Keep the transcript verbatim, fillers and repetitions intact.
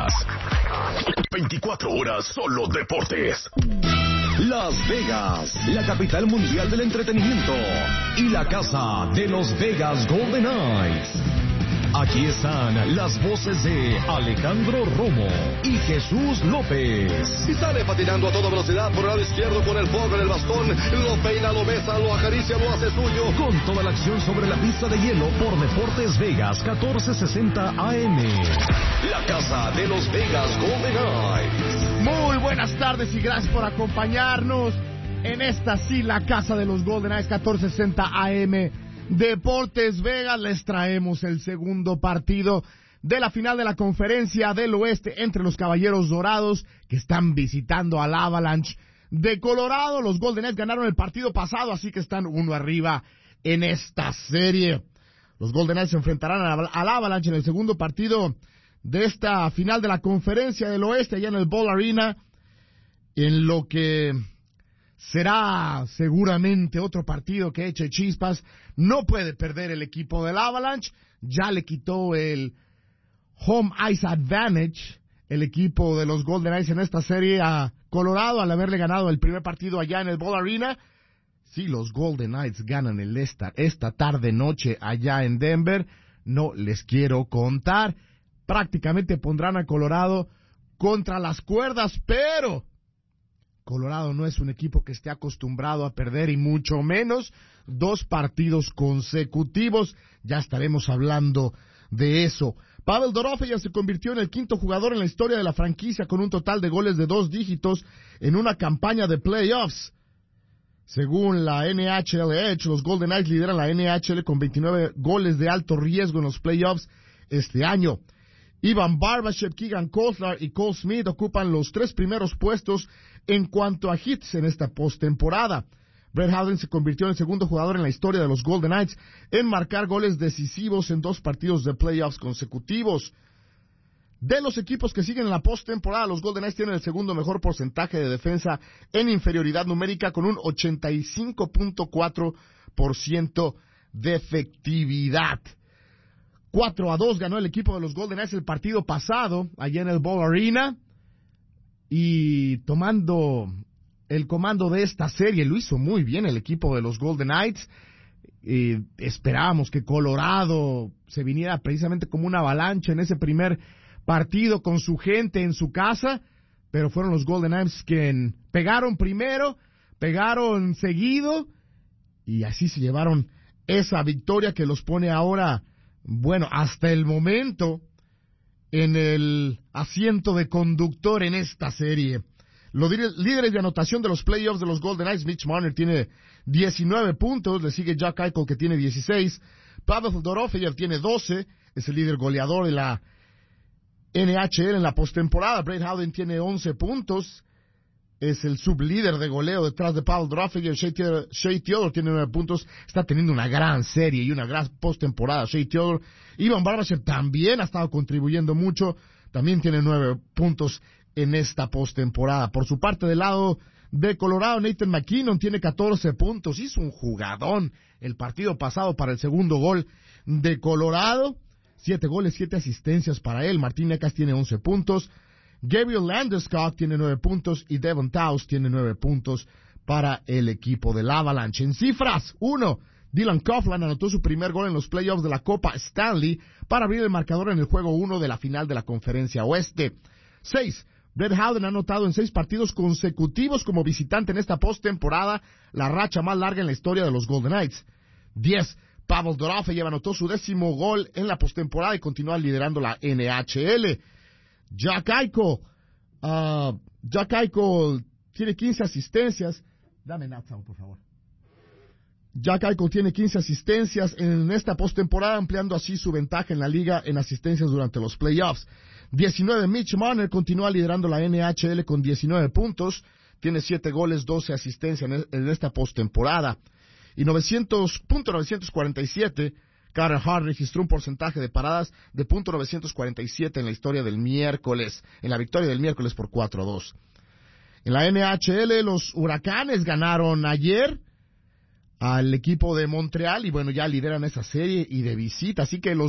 Vegas. veinticuatro horas solo deportes. Las Vegas, la capital mundial del entretenimiento y la casa de los Vegas Golden Knights. Aquí están las voces de Alejandro Romo y Jesús López. Y sale patinando a toda velocidad por el lado izquierdo con el polvo en el bastón. Lo peina, lo besa, lo acaricia, lo hace suyo. Con toda la acción sobre la pista de hielo por Deportes Vegas catorce sesenta A M. La casa de los Vegas Golden Knights. Muy buenas tardes y gracias por acompañarnos en esta sí, la casa de los Golden Knights catorce sesenta A M. Deportes Vegas. Les traemos el segundo partido de la final de la Conferencia del Oeste entre los Caballeros Dorados, que están visitando al Avalanche de Colorado. Los Golden Knights ganaron el partido pasado, así que están uno arriba en esta serie. Los Golden Knights se enfrentarán al Avalanche en el segundo partido de esta final de la Conferencia del Oeste, allá en el Ball Arena, en lo que será seguramente otro partido que eche chispas. No puede perder el equipo del Avalanche. Ya le quitó el home ice advantage el equipo de los Golden Knights en esta serie a Colorado al haberle ganado el primer partido allá en el Ball Arena. Si los Golden Knights ganan el esta, esta tarde noche allá en Denver, no les quiero contar. Prácticamente pondrán a Colorado contra las cuerdas, pero Colorado no es un equipo que esté acostumbrado a perder, y mucho menos dos partidos consecutivos. Ya estaremos hablando de eso. Pavel Dorofeyev se convirtió en el quinto jugador en la historia de la franquicia con un total de goles de dos dígitos en una campaña de playoffs. Según la N H L Edge, los Golden Knights lideran la N H L con veintinueve goles de alto riesgo en los playoffs este año. Ivan Barbashev, Keegan Koslar y Cole Smith ocupan los tres primeros puestos en cuanto a hits en esta postemporada. Brett Howden se convirtió en el segundo jugador en la historia de los Golden Knights en marcar goles decisivos en dos partidos de playoffs consecutivos. De los equipos que siguen en la postemporada, los Golden Knights tienen el segundo mejor porcentaje de defensa en inferioridad numérica con un ochenta y cinco punto cuatro por ciento de efectividad. cuatro a dos ganó el equipo de los Golden Knights el partido pasado, allá en el Ball Arena, y tomando el comando de esta serie lo hizo muy bien el equipo de los Golden Knights. Eh, esperábamos que Colorado se viniera precisamente como una avalancha en ese primer partido con su gente en su casa, pero fueron los Golden Knights quien pegaron primero, pegaron seguido, y así se llevaron esa victoria que los pone ahora, bueno, hasta el momento, en el asiento de conductor en esta serie. Los líderes de anotación de los playoffs de los Golden Knights, Mitch Marner tiene diecinueve puntos, le sigue Jack Eichel que tiene dieciséis, Pavel Dorofeyev tiene doce, es el líder goleador de la N H L en la postemporada. Brett Howden tiene once puntos, es el sublíder de goleo detrás de Pavel Dorofeyev. Shea Theodore, Shea Theodore tiene nueve puntos, está teniendo una gran serie y una gran postemporada. Shea Theodore, Ivan Barbashev también ha estado contribuyendo mucho, también tiene nueve puntos en esta postemporada. Por su parte, del lado de Colorado, Nathan McKinnon tiene catorce puntos, hizo un jugadón el partido pasado para el segundo gol de Colorado, siete goles, siete asistencias para él. Martín Necas tiene once puntos, Gabriel Landeskog tiene nueve puntos y Devon Taus tiene nueve puntos para el equipo del Avalanche. En cifras, uno, Dylan Coughlin anotó su primer gol en los playoffs de la Copa Stanley para abrir el marcador en el juego uno de la final de la Conferencia Oeste. seis. Brett Howden ha anotado en seis partidos consecutivos como visitante en esta postemporada, la racha más larga en la historia de los Golden Knights. diez. Pavel Dorofeyev anotó su décimo gol en la postemporada y continúa liderando la N H L. Jack Eichel, uh, Jack Eichel tiene quince asistencias. Dame Nathan, por favor. Jack Eichel tiene quince asistencias en esta postemporada, ampliando así su ventaja en la liga en asistencias durante los playoffs. diecinueve. Mitch Marner continúa liderando la N H L con diecinueve puntos, tiene siete goles, doce asistencias en, en esta postemporada. Y novecientos punto novecientos cuarenta y siete, Carter Hart registró un porcentaje de paradas de punto novecientos cuarenta y siete en la historia del miércoles, en la victoria del miércoles por cuatro a dos. En la N H L, los Huracanes ganaron ayer al equipo de Montreal y bueno, ya lideran esa serie y de visita, así que los